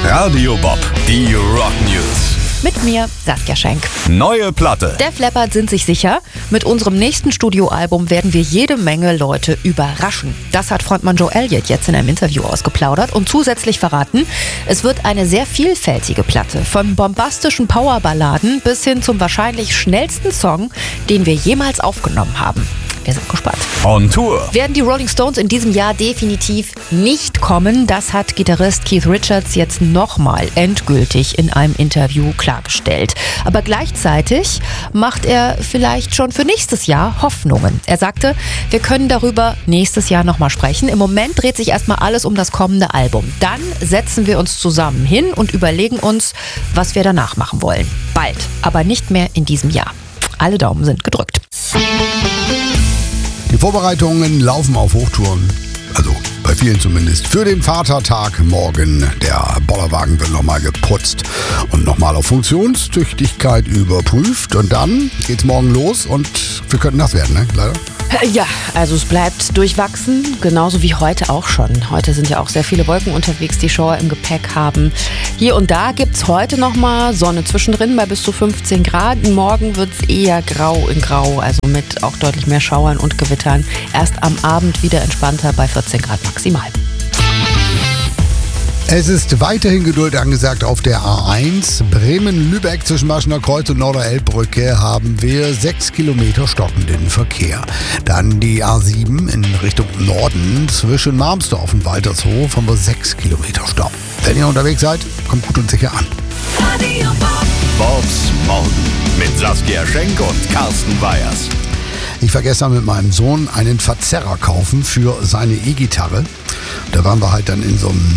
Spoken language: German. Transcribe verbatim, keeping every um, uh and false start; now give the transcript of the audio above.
Radio Bob, die Rock News. Mit mir, Saskia Schenk. Neue Platte. Def Leppard sind sich sicher, mit unserem nächsten Studioalbum werden wir jede Menge Leute überraschen. Das hat Frontmann Joe Elliott jetzt in einem Interview ausgeplaudert und zusätzlich verraten, es wird eine sehr vielfältige Platte. Von bombastischen Powerballaden bis hin zum wahrscheinlich schnellsten Song, den wir jemals aufgenommen haben. Wir sind gespannt. On Tour. Werden die Rolling Stones in diesem Jahr definitiv nicht kommen, das hat Gitarrist Keith Richards jetzt nochmal endgültig in einem Interview klargestellt. Aber gleichzeitig macht er vielleicht schon für nächstes Jahr Hoffnungen. Er sagte, wir können darüber nächstes Jahr nochmal sprechen. Im Moment dreht sich erstmal alles um das kommende Album. Dann setzen wir uns zusammen hin und überlegen uns, was wir danach machen wollen. Bald, aber nicht mehr in diesem Jahr. Alle Daumen sind gedrückt. Die Vorbereitungen laufen auf Hochtouren, also bei vielen zumindest. Für den Vatertag morgen. Der Bollerwagen wird nochmal geputzt und nochmal auf Funktionstüchtigkeit überprüft. Und dann geht's morgen los und wir könnten nass werden, ne? Leider. Ja, also es bleibt durchwachsen, genauso wie heute auch schon. Heute sind ja auch sehr viele Wolken unterwegs, die Schauer im Gepäck haben. Hier und da gibt's heute nochmal Sonne zwischendrin bei bis zu fünfzehn Grad. Morgen wird's eher grau in grau, also mit auch deutlich mehr Schauern und Gewittern. Erst am Abend wieder entspannter bei vierzehn Grad maximal. Es ist weiterhin Geduld angesagt auf der A eins. Bremen-Lübeck zwischen Maschener Kreuz und Norder-Elbbrücke haben wir sechs Kilometer stockenden Verkehr. Dann die A sieben in Richtung Norden zwischen Marmsdorf und Waltershof haben wir sechs Kilometer Stau. Wenn ihr unterwegs seid, kommt gut und sicher an. Radio Bob. Bobs Morgen mit Saskia Schenk und Carsten Weyers. Ich war gestern mit meinem Sohn einen Verzerrer kaufen für seine E-Gitarre. Da waren wir halt dann in so einem